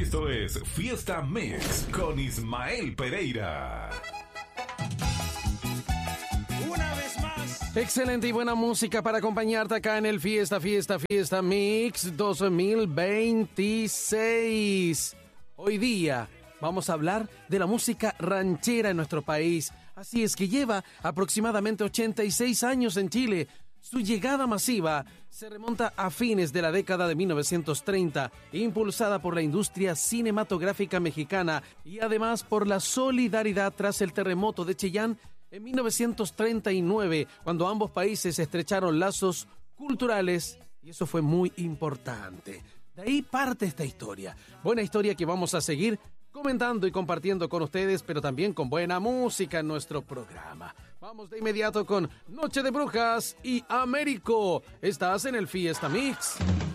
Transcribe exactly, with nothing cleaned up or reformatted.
Esto es Fiesta Mix con Ismael Pereira. Una vez más. Excelente y buena música para acompañarte acá en el Fiesta, Fiesta, Fiesta Mix dos mil veintiséis. Hoy día vamos a hablar de la música ranchera en nuestro país. Así es que lleva aproximadamente ochenta y seis años en Chile. Su llegada masiva se remonta a fines de la década de mil novecientos treinta, impulsada por la industria cinematográfica mexicana y además por la solidaridad tras el terremoto de Chillán en mil novecientos treinta y nueve, cuando ambos países estrecharon lazos culturales, y eso fue muy importante. De ahí parte esta historia. Buena historia que vamos a seguir comentando y compartiendo con ustedes, pero también con buena música en nuestro programa. Vamos de inmediato con Noche de Brujas y Américo. Estás en el Fiesta Mix.